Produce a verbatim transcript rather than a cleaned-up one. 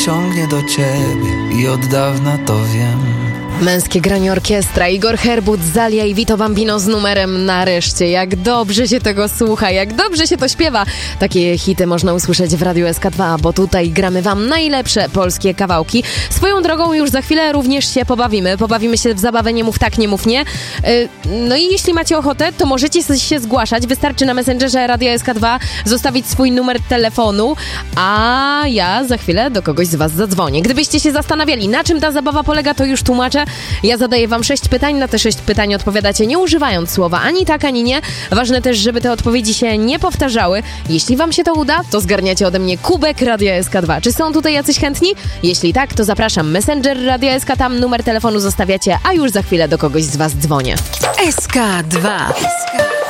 ciągnie do ciebie i od dawna to wiem. Męskie granie orkiestra, Igor Herbut, Zalia i Vito Bambino z numerem Nareszcie. Jak dobrze się tego słucha, jak dobrze się to śpiewa. Takie hity można usłyszeć w Radiu S K dwa, bo tutaj gramy wam najlepsze polskie kawałki. Swoją drogą już za chwilę również się pobawimy. Pobawimy się w zabawę Nie mów tak, nie mów nie. No i jeśli macie ochotę, to możecie się zgłaszać. Wystarczy na Messengerze Radia S K dwa zostawić swój numer telefonu, a ja za chwilę do kogoś z was zadzwonię. Gdybyście się zastanawiali, na czym ta zabawa polega, to już tłumaczę. Ja zadaję wam sześć pytań, na te sześć pytań odpowiadacie nie używając słowa ani tak, ani nie. Ważne też, żeby te odpowiedzi się nie powtarzały. Jeśli wam się to uda, to zgarniacie ode mnie kubek Radia S K dwa. Czy są tutaj jacyś chętni? Jeśli tak, to zapraszam. Messenger Radia S K, tam numer telefonu zostawiacie, a już za chwilę do kogoś z was dzwonię. S K dwa.